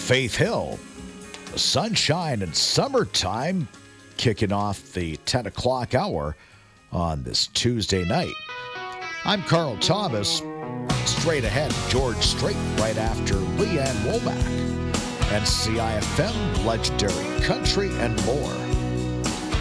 Faith Hill. Sunshine and summertime kicking off the 10 o'clock hour on this Tuesday night. I'm Carl Thomas. Straight ahead, George Strait right after Leanne Womack. And CIFM, legendary country and more.